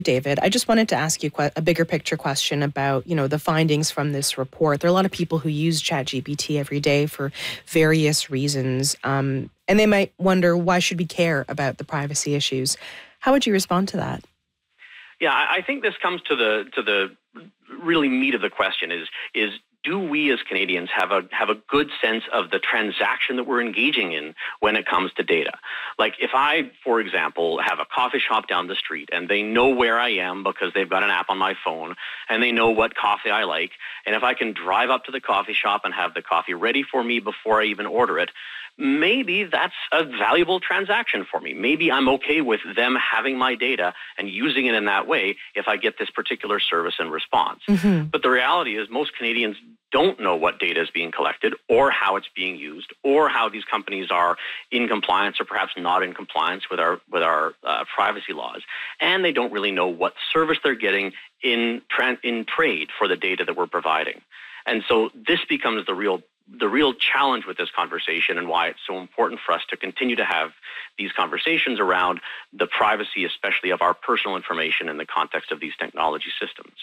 David, I just wanted to ask you a bigger picture question about, the findings from this report. There are a lot of people who use ChatGPT every day for various reasons, and they might wonder, why should we care about the privacy issues? How would you respond to that? Yeah, I think this comes to the really meat of the question is do we as Canadians have a good sense of the transaction that we're engaging in when it comes to data? Like if I, for example, have a coffee shop down the street and they know where I am because they've got an app on my phone and they know what coffee I like, and if I can drive up to the coffee shop and have the coffee ready for me before I even order it, maybe that's a valuable transaction for me. Maybe I'm okay with them having my data and using it in that way if I get this particular service and response. Mm-hmm. But the reality is most Canadians don't know what data is being collected or how it's being used or how these companies are in compliance or perhaps not in compliance with our privacy laws. And they don't really know what service they're getting in trade for the data that we're providing. And so this becomes the real challenge with this conversation and why it's so important for us to continue to have these conversations around the privacy, especially of our personal information in the context of these technology systems.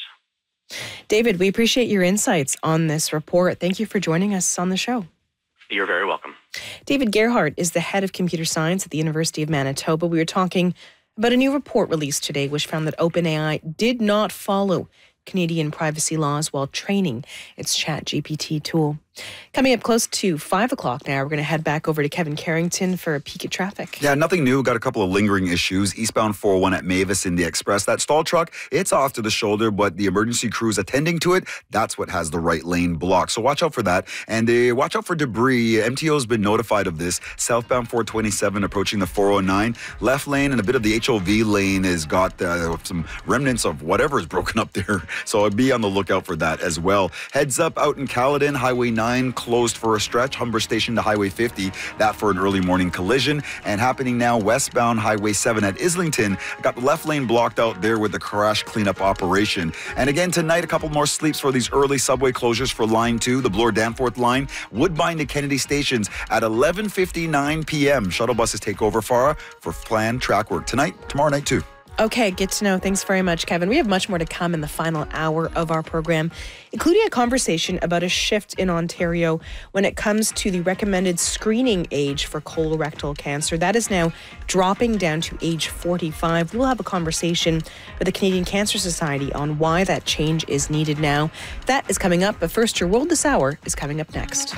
David, we appreciate your insights on this report. Thank you for joining us on the show. You're very welcome. David Gerhardt is the head of computer science at the University of Manitoba. We were talking about a new report released today which found that OpenAI did not follow Canadian privacy laws while training its ChatGPT tool. Coming up close to 5 o'clock now, we're going to head back over to Kevin Carrington for a peek at traffic. Yeah, nothing new. Got a couple of lingering issues. Eastbound 401 at Mavis in the Express. That stall truck, it's off to the shoulder, but the emergency crews attending to it, that's what has the right lane blocked. So watch out for that. And watch out for debris. MTO's been notified of this. Southbound 427 approaching the 409. Left lane and a bit of the HOV lane has got some remnants of whatever is broken up there. So be on the lookout for that as well. Heads up out in Caledon, Highway 9 closed for a stretch. Humber Station to Highway 50, that for an early morning collision. And happening now westbound Highway 7 at Islington. Got the left lane blocked out there with the crash cleanup operation. And again tonight, a couple more sleeps for these early subway closures for Line 2, the Bloor-Danforth line, Woodbine to Kennedy stations at 11:59 p.m. Shuttle buses take over for planned track work tonight, tomorrow night too. Okay, good to know. Thanks very much, Kevin. We have much more to come in the final hour of our program, including a conversation about a shift in Ontario when it comes to the recommended screening age for colorectal cancer. That is now dropping down to age 45. We'll have a conversation with the Canadian Cancer Society on why that change is needed now. That is coming up, but first, Your World This Hour is coming up next.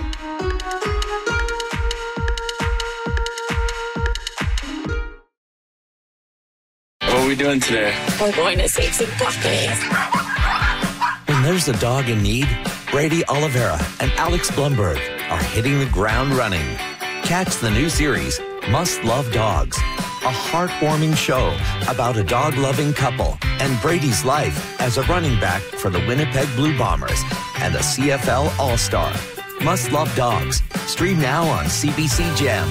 What are we doing today? We're going to save some puppies. When there's a dog in need, Brady Oliveira and Alex Blumberg are hitting the ground running. Catch the new series, Must Love Dogs, a heartwarming show about a dog-loving couple and Brady's life as a running back for the Winnipeg Blue Bombers and a CFL All-Star. Must Love Dogs. Stream now on CBC Gem.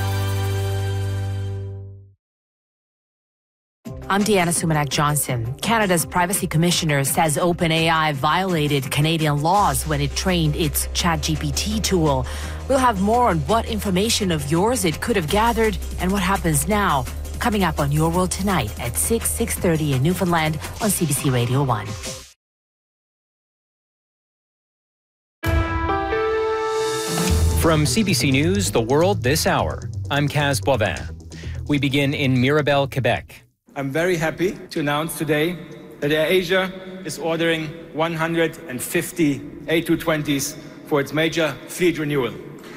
I'm Deanna Sumanak-Johnson. Canada's Privacy Commissioner says OpenAI violated Canadian laws when it trained its ChatGPT tool. We'll have more on what information of yours it could have gathered and what happens now. Coming up on Your World Tonight at 6:30 in Newfoundland on CBC Radio 1. From CBC News, The World This Hour, I'm Kaz Boivin. We begin in Mirabel, Quebec. I'm very happy to announce today that AirAsia is ordering 150 A220s for its major fleet renewal.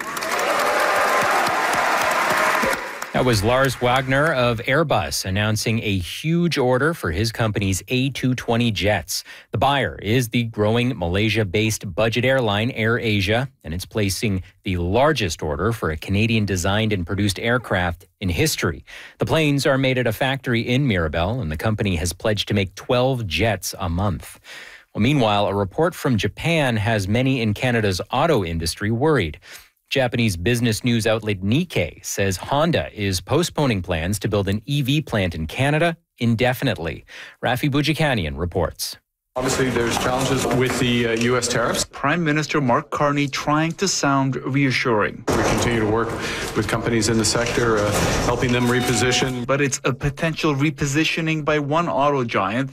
That was Lars Wagner of Airbus announcing a huge order for his company's A220 jets. The buyer is the growing Malaysia-based budget airline AirAsia, and it's placing the largest order for a Canadian-designed and produced aircraft in history. The planes are made at a factory in Mirabel, and the company has pledged to make 12 jets a month. Well, meanwhile, a report from Japan has many in Canada's auto industry worried. Japanese business news outlet Nikkei says Honda is postponing plans to build an EV plant in Canada indefinitely. Rafi Boudjikanian reports. Obviously, there's challenges with the U.S. tariffs. Prime Minister Mark Carney trying to sound reassuring. We continue to work with companies in the sector, helping them reposition. But it's a potential repositioning by one auto giant